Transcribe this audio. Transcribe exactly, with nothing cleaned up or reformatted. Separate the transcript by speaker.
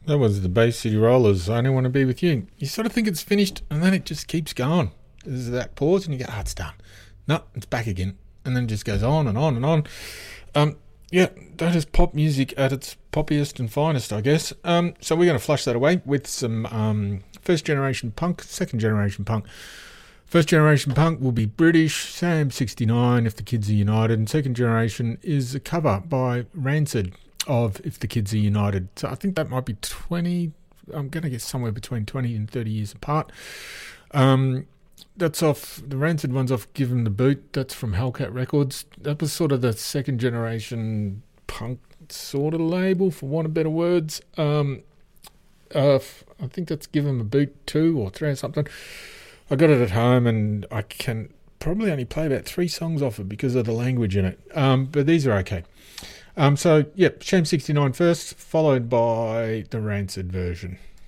Speaker 1: That was the Bay City Rollers. I don't want to be with you. You sort of think it's finished, and then it just keeps going. There's that pause, and you go, "Ah, it's done." No, it's back again, and then it just goes on and on and on. Um, yeah, that is pop music at its poppiest and finest, I guess. Um, so we're going to flush that away with some um, first generation punk, second generation punk. First generation punk will be British, Sam sixty-nine, If the Kids Are United, and second generation is a cover by Rancid of If the Kids Are United. So I think that might be twenty, I'm going to guess somewhere between twenty and thirty years apart. Um, that's off, the Rancid one's off Give 'Em the Boot. That's from Hellcat Records. That was sort of the second generation punk sort of label, for want of better words. Um, uh, I think that's Give 'Em a Boot two or three or something. I got it at home and I can probably only play about three songs off it because of the language in it. Um, but these are okay. Um, so, yep, Sham sixty-nine first, followed by the Rancid version.